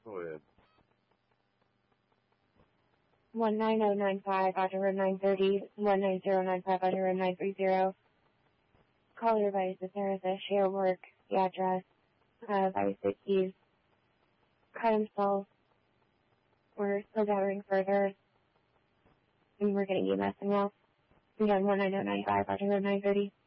Go ahead. 19095 Dr. Road 930, 19095 Dr. Road 930. Caller advice is there is a share work, the address, advice that he's cut himself. We're still gathering further, and we're getting EMS now. Again, 19095 Dr. Road 930.